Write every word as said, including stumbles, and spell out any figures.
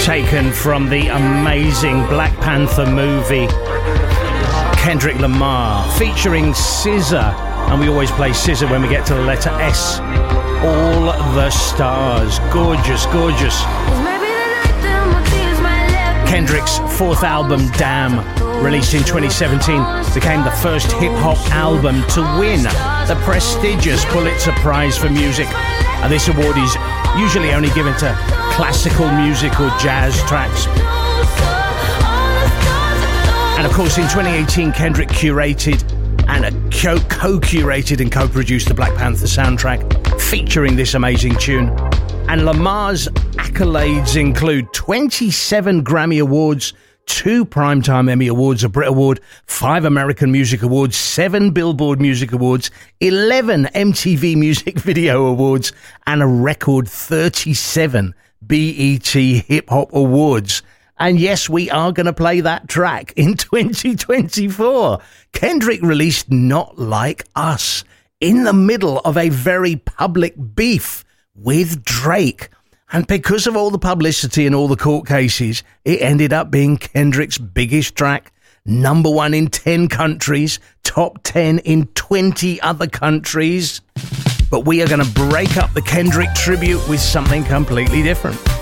taken from the amazing Black Panther movie, Kendrick Lamar, featuring S Z A, and we always play S Z A when we get to the letter S. All the Stars. Gorgeous, gorgeous. Kendrick's fourth album, Damn, released in twenty seventeen, became the first hip-hop album to win the prestigious Pulitzer Prize for Music. And this award is usually only given to classical music or jazz tracks. And of course, in twenty eighteen, Kendrick curated and co-curated and co-produced the Black Panther soundtrack featuring this amazing tune. And Lamar's accolades include twenty-seven Grammy Awards, two Primetime Emmy Awards, a Brit Award, five American Music Awards, seven Billboard Music Awards, eleven M T V Music Video Awards, and a record thirty-seven B E T Hip Hop Awards. And yes, we are going to play that track in twenty twenty-four. Kendrick released Not Like Us in the middle of a very public beef with Drake. And because of all the publicity and all the court cases, it ended up being Kendrick's biggest track, number one in ten countries, top ten in twenty other countries. But we are going to break up the Kendrick tribute with something completely different.